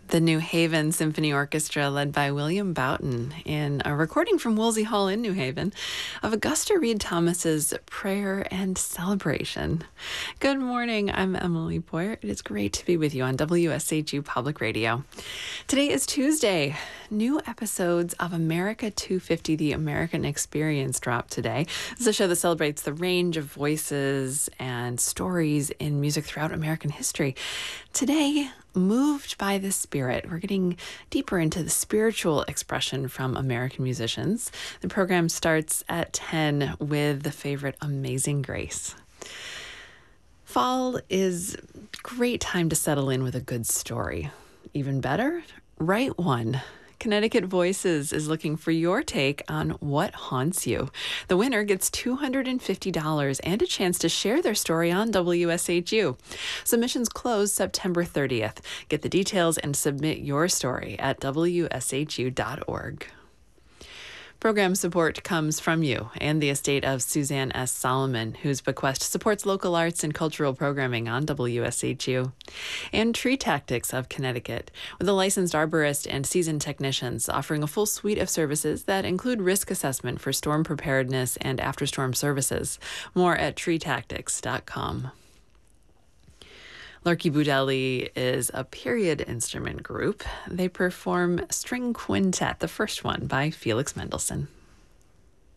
The New Haven Symphony Orchestra, led by William Boughton, in a recording from Woolsey Hall in New Haven of Augusta Reed Thomas's Prayer and Celebration. Good morning, I'm Emily Boyer. It is great to be with you on WSHU Public Radio. Today is Tuesday. New episodes of America 250, The American Experience, drop today. This is a show that celebrates the range of voices and stories in music throughout American history. Today, moved by the Spirit. We're getting deeper into the spiritual expression from American musicians. The program starts at 10 with the favorite Amazing Grace. Fall is a great time to settle in with a good story. Even better, write one. Connecticut Voices is looking for your take on what haunts you. The winner gets $250 and a chance to share their story on WSHU. Submissions close September 30th. Get the details and submit your story at WSHU.org. Program support comes from you and the estate of Suzanne S. Solomon, whose bequest supports local arts and cultural programming on WSHU. And Tree Tactics of Connecticut, with a licensed arborist and seasoned technicians offering a full suite of services that include risk assessment for storm preparedness and after-storm services. More at treetactics.com. Larky Budelli is a period instrument group. They perform String Quintet, the first one by Felix Mendelssohn.